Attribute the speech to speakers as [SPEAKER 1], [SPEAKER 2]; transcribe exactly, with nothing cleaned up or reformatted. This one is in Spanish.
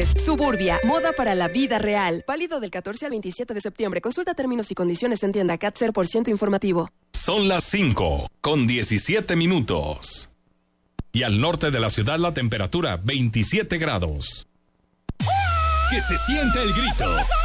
[SPEAKER 1] mujeres. Suburbia, moda para la vida real. Válido del catorce al veintisiete de septiembre. Consulta términos y condiciones en tienda C A T cero por ciento informativo.
[SPEAKER 2] Son las cinco con diecisiete minutos. Y al norte de la ciudad la temperatura veintisiete grados.
[SPEAKER 3] Que se sienta el grito.